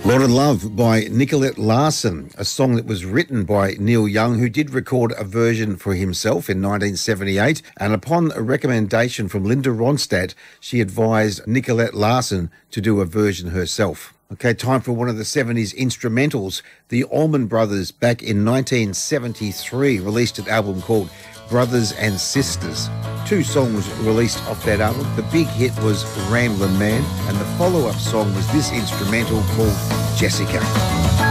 Lot of Love by Nicolette Larson, a song that was written by Neil Young, who did record a version for himself in 1978. And upon a recommendation from Linda Ronstadt, she advised Nicolette Larson to do a version herself. Okay, time for one of the 70s instrumentals. The Allman Brothers, back in 1973, released an album called Brothers and Sisters. 2 songs released off that album. The big hit was Ramblin' Man, and the follow-up song was this instrumental called Jessica.